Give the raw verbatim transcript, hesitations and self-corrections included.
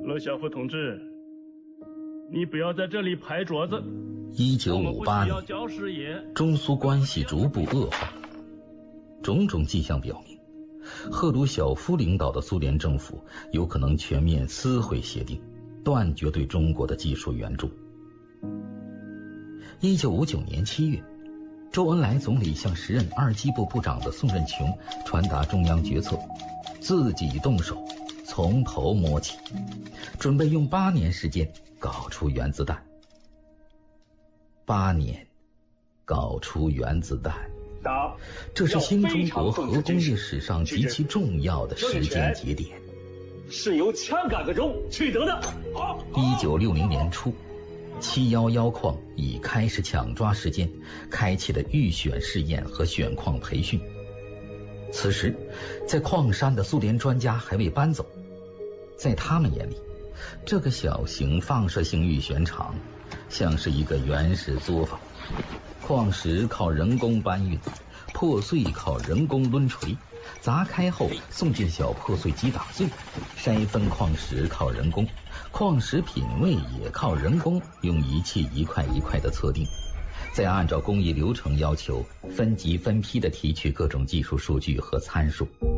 罗晓夫同志，你不要在这里拍桌子。 一九五八年，中苏关系逐步恶化，种种迹象表明，赫鲁晓夫领导的苏联政府有可能全面撕毁协定，断绝对中国的技术援助。一九五九年七月，周恩来总理向时任二机部部长的宋任穷传达中央决策，自己动手，从头摸起，准备用八年时间搞出原子弹。八年搞出原子弹，这是新中国核工业史上极其重要的时间节点， 是由枪杆子中取得的。 一九六零年初，七一一矿已开始抢抓时间，开启了预选试验和选矿培训。此时，在矿山的苏联专家还未搬走，在他们眼里，这个小型放射性预选场像是一个原始作坊，矿石靠人工搬运，破碎靠人工抡锤，砸开后送进小破碎机打碎，筛分矿石靠人工，矿石品位也靠人工用仪器一块一块的测定，再按照工艺流程要求分级分批的提取各种技术数据和参数。